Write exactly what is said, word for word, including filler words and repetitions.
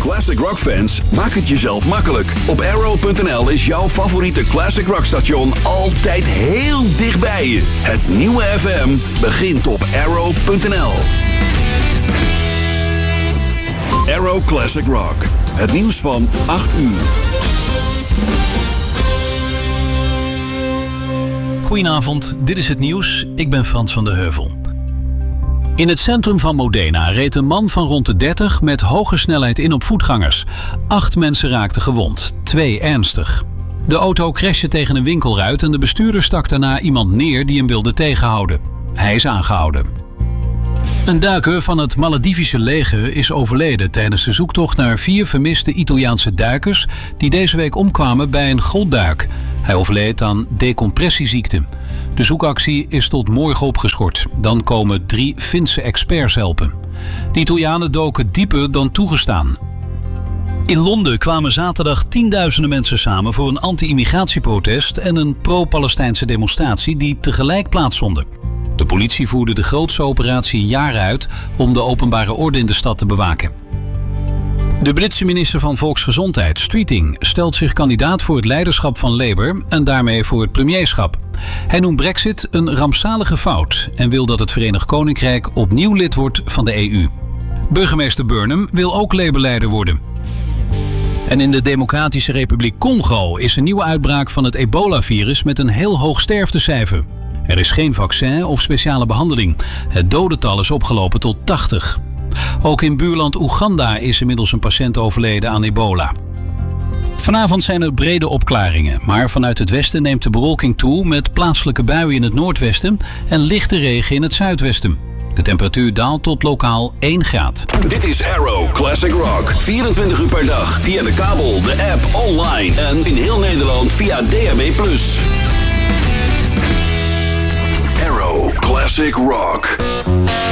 Classic Rock fans, maak het jezelf makkelijk. Op arrow punt n l is jouw favoriete Classic Rock station altijd heel dichtbij je. Het nieuwe F M begint op arrow punt n l. Arrow Classic Rock. Het nieuws van acht uur. Goedenavond, dit is het nieuws. Ik ben Frans van der Heuvel. In het centrum van Modena reed een man van rond de dertig met hoge snelheid in op voetgangers. Acht mensen raakten gewond, twee ernstig. De auto crashte tegen een winkelruit en de bestuurder stak daarna iemand neer die hem wilde tegenhouden. Hij is aangehouden. Een duiker van het Maledivische leger is overleden tijdens de zoektocht naar vier vermiste Italiaanse duikers die deze week omkwamen bij een golfduik. Hij overleed aan decompressieziekte. De zoekactie is tot morgen opgeschort. Dan komen drie Finse experts helpen. De Italianen doken dieper dan toegestaan. In Londen kwamen zaterdag tienduizenden mensen samen voor een anti-immigratieprotest en een pro-Palestijnse demonstratie die tegelijk plaatsvonden. De politie voerde de grootste operatie in jaren uit om de openbare orde in de stad te bewaken. De Britse minister van Volksgezondheid, Streeting, stelt zich kandidaat voor het leiderschap van Labour en daarmee voor het premierschap. Hij noemt Brexit een rampzalige fout en wil dat het Verenigd Koninkrijk opnieuw lid wordt van de E U. Burgemeester Burnham wil ook Labour-leider worden. En in de Democratische Republiek Congo is een nieuwe uitbraak van het ebola-virus met een heel hoog sterftecijfer. Er is geen vaccin of speciale behandeling. Het dodental is opgelopen tot tachtig. Ook in buurland Oeganda is inmiddels een patiënt overleden aan ebola. Vanavond zijn er brede opklaringen, maar vanuit het westen neemt de bewolking toe met plaatselijke buien in het noordwesten en lichte regen in het zuidwesten. De temperatuur daalt tot lokaal één graad. Dit is Arrow Classic Rock. vierentwintig uur per dag via de kabel, de app, online en in heel Nederland via D A B plus. Arrow Classic Rock.